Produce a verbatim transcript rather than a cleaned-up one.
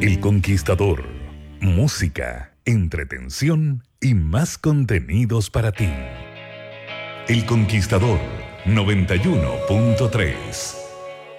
El Conquistador. Música, entretención y más contenidos para ti. El Conquistador noventa y uno punto tres.